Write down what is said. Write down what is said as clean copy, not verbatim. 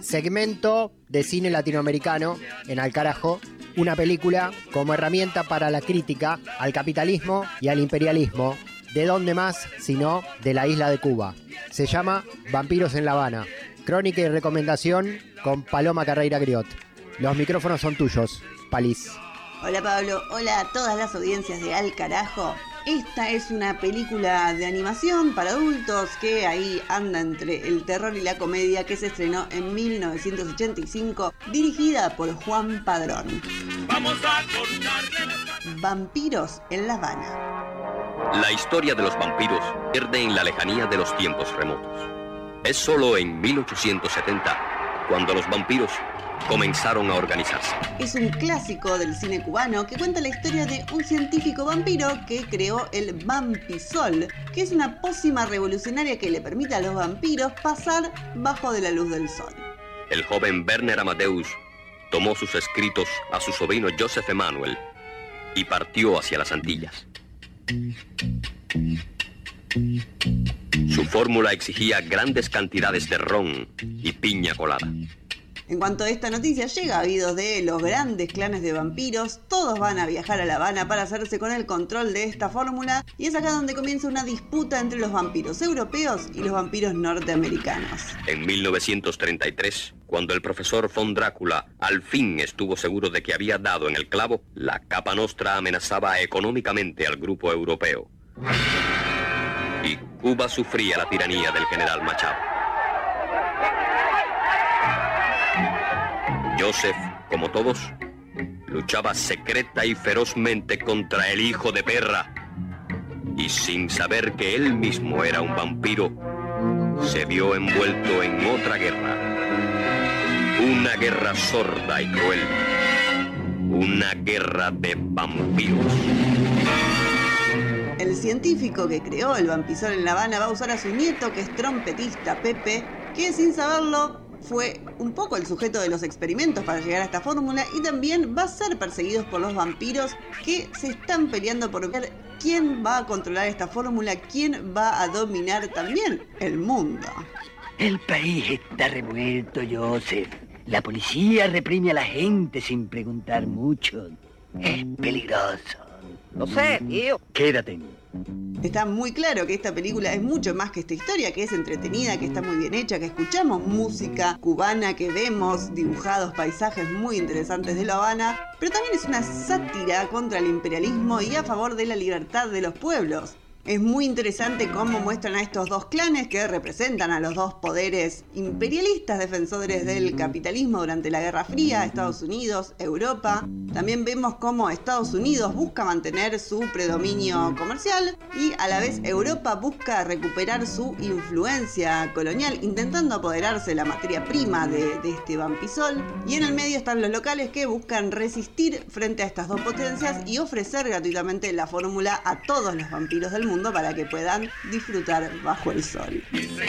Segmento de cine latinoamericano en Al Carajo, una película como herramienta para la crítica al capitalismo y al imperialismo. ¿De dónde más sino de la isla de Cuba? Se llama Vampiros en La Habana. Crónica y recomendación con Paloma Carreira Griot. Los micrófonos son tuyos, Palis. Hola Pablo, hola a todas las audiencias de Al Carajo. Esta es una película de animación para adultos que ahí anda entre el terror y la comedia, que se estrenó en 1985, dirigida por Juan Padrón. Vamos a cortarle Vampiros en La Habana. La historia de los vampiros pierde en la lejanía de los tiempos remotos. Es solo en 1870 cuando los vampiros comenzaron a organizarse. Es un clásico del cine cubano que cuenta la historia de un científico vampiro que creó el Vampisol, que es una pócima revolucionaria que le permite a los vampiros pasar bajo de la luz del sol. El joven Werner Amadeus tomó sus escritos a su sobrino Joseph Emanuel y partió hacia las Antillas. Su fórmula exigía grandes cantidades de ron y piña colada. En cuanto esta noticia llega a oídos de los grandes clanes de vampiros, todos van a viajar a La Habana para hacerse con el control de esta fórmula, y es acá donde comienza una disputa entre los vampiros europeos y los vampiros norteamericanos. En 1933, cuando el profesor von Drácula al fin estuvo seguro de que había dado en el clavo, la Capa Nostra amenazaba económicamente al grupo europeo. Y Cuba sufría la tiranía del general Machado. Joseph, como todos, luchaba secreta y ferozmente contra el hijo de perra, y sin saber que él mismo era un vampiro, se vio envuelto en otra guerra. Una guerra sorda y cruel. Una guerra de vampiros. El científico que creó el Vampisol en La Habana va a usar a su nieto, que es trompetista, Pepe, que sin saberlo fue un poco el sujeto de los experimentos para llegar a esta fórmula, y también va a ser perseguidos por los vampiros que se están peleando por ver quién va a controlar esta fórmula, quién va a dominar también el mundo. El país está revuelto, Joseph. La policía reprime a la gente sin preguntar mucho. Es peligroso. Lo sé, tío. Quédate. Está muy claro que esta película es mucho más que esta historia, que es entretenida, que está muy bien hecha, que escuchamos música cubana, que vemos dibujados paisajes muy interesantes de La Habana, pero también es una sátira contra el imperialismo y a favor de la libertad de los pueblos. Es muy interesante cómo muestran a estos dos clanes que representan a los dos poderes imperialistas defensores del capitalismo durante la Guerra Fría, Estados Unidos, Europa. También vemos cómo Estados Unidos busca mantener su predominio comercial y a la vez Europa busca recuperar su influencia colonial, intentando apoderarse de la materia prima de este vampisol. Y en el medio están los locales que buscan resistir frente a estas dos potencias y ofrecer gratuitamente la fórmula a todos los vampiros del mundo para que puedan disfrutar bajo el sol. Dicen